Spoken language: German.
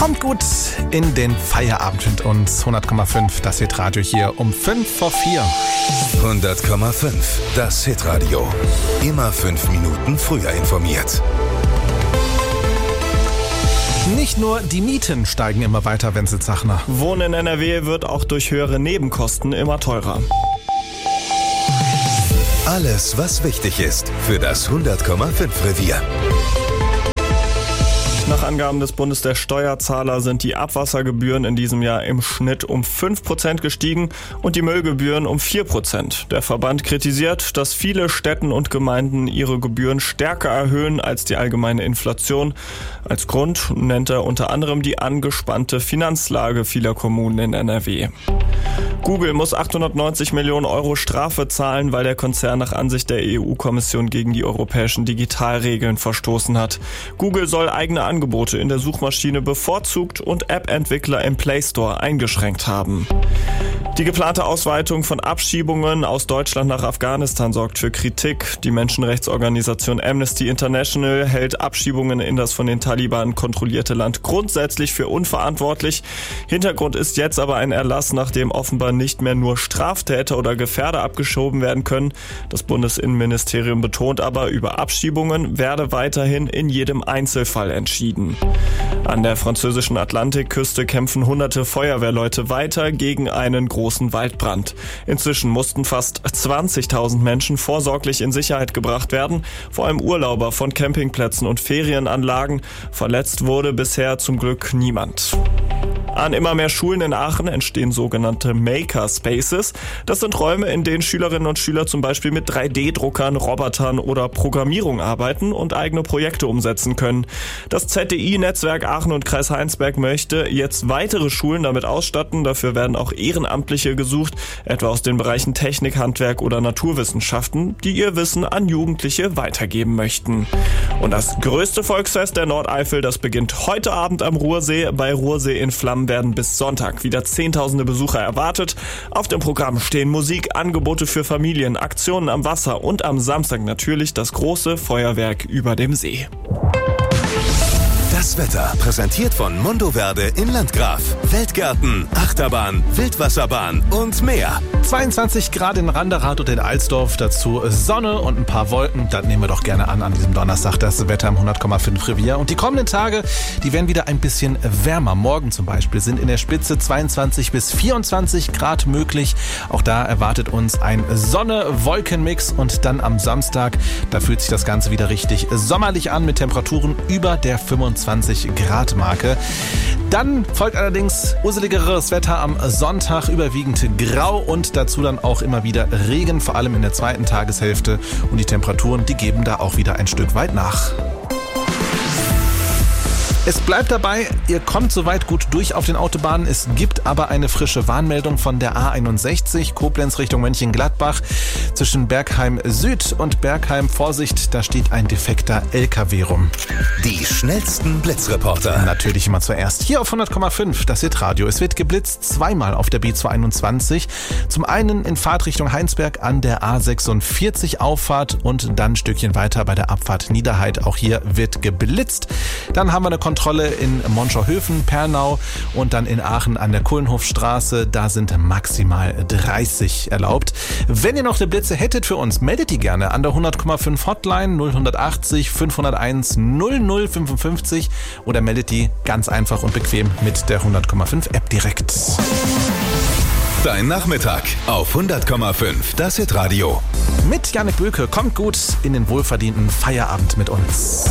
Kommt gut in den Feierabend mit uns. 100,5, das Hitradio hier um 3:55. 100,5, das Hitradio. Immer 5 Minuten früher informiert. Nicht nur die Mieten steigen immer weiter, Wenzel Zachner. Wohnen in NRW wird auch durch höhere Nebenkosten immer teurer. Alles, was wichtig ist für das 100,5 Revier. Nach Angaben des Bundes der Steuerzahler sind die Abwassergebühren in diesem Jahr im Schnitt um 5% gestiegen und die Müllgebühren um 4%. Der Verband kritisiert, dass viele Städten und Gemeinden ihre Gebühren stärker erhöhen als die allgemeine Inflation. Als Grund nennt er unter anderem die angespannte Finanzlage vieler Kommunen in NRW. Google muss 890 Millionen Euro Strafe zahlen, weil der Konzern nach Ansicht der EU-Kommission gegen die europäischen Digitalregeln verstoßen hat. Google soll eigene Angebote in der Suchmaschine bevorzugt und App-Entwickler im Play Store eingeschränkt haben. Die geplante Ausweitung von Abschiebungen aus Deutschland nach Afghanistan sorgt für Kritik. Die Menschenrechtsorganisation Amnesty International hält Abschiebungen in das von den Taliban kontrollierte Land grundsätzlich für unverantwortlich. Hintergrund ist jetzt aber ein Erlass, nach dem offenbar nicht mehr nur Straftäter oder Gefährder abgeschoben werden können. Das Bundesinnenministerium betont aber, über Abschiebungen werde weiterhin in jedem Einzelfall entschieden. An der französischen Atlantikküste kämpfen hunderte Feuerwehrleute weiter gegen einen großen Waldbrand. Inzwischen mussten fast 20.000 Menschen vorsorglich in Sicherheit gebracht werden, vor allem Urlauber von Campingplätzen und Ferienanlagen. Verletzt wurde bisher zum Glück niemand. An immer mehr Schulen in Aachen entstehen sogenannte Makerspaces. Das sind Räume, in denen Schülerinnen und Schüler zum Beispiel mit 3D-Druckern, Robotern oder Programmierung arbeiten und eigene Projekte umsetzen können. Das ZDI-Netzwerk Aachen und Kreis Heinsberg möchte jetzt weitere Schulen damit ausstatten. Dafür werden auch Ehrenamtliche gesucht, etwa aus den Bereichen Technik, Handwerk oder Naturwissenschaften, die ihr Wissen an Jugendliche weitergeben möchten. Und das größte Volksfest der Nordeifel, das beginnt heute Abend am Ruhrsee. Bei Ruhrsee in Flammen werden bis Sonntag wieder Zehntausende Besucher erwartet. Auf dem Programm stehen Musik, Angebote für Familien, Aktionen am Wasser und am Samstag natürlich das große Feuerwerk über dem See. Das Wetter präsentiert von Mondoverde in Landgraf. Weltgärten, Achterbahn, Wildwasserbahn und mehr. 22 Grad in Randerath und in Alsdorf, dazu Sonne und ein paar Wolken. Das nehmen wir doch gerne an diesem Donnerstag, das Wetter im 100,5 Revier. Und die kommenden Tage, die werden wieder ein bisschen wärmer. Morgen zum Beispiel sind in der Spitze 22 bis 24 Grad möglich. Auch da erwartet uns ein Sonne-Wolken-Mix. Und dann am Samstag, da fühlt sich das Ganze wieder richtig sommerlich an mit Temperaturen über der 25 Grad Marke. Dann folgt allerdings useligeres Wetter am Sonntag, überwiegend grau und dazu dann auch immer wieder Regen, vor allem in der zweiten Tageshälfte. Und die Temperaturen, die geben da auch wieder ein Stück weit nach. Es bleibt dabei, ihr kommt soweit gut durch auf den Autobahnen. Es gibt aber eine frische Warnmeldung von der A61, Koblenz Richtung Mönchengladbach. Zwischen Bergheim Süd und Bergheim, Vorsicht, da steht ein defekter LKW rum. Die schnellsten Blitzreporter. Natürlich immer zuerst hier auf 100,5, das Hitradio. Es wird geblitzt zweimal auf der B221. Zum einen in Fahrtrichtung Heinsberg an der A46 Auffahrt und dann ein Stückchen weiter bei der Abfahrt Niederheid. Auch hier wird geblitzt. Dann haben wir eine Kontrolle in Monschauhöfen, Pernau und dann in Aachen an der Kohlenhofstraße. Da sind maximal 30 erlaubt. Wenn ihr noch eine Blitze hättet für uns, meldet die gerne an der 100,5 Hotline 0180 501 0055 oder meldet die ganz einfach und bequem mit der 100,5 App direkt. Dein Nachmittag auf 100,5, das Hitradio. Mit Janik Böke, kommt gut in den wohlverdienten Feierabend mit uns.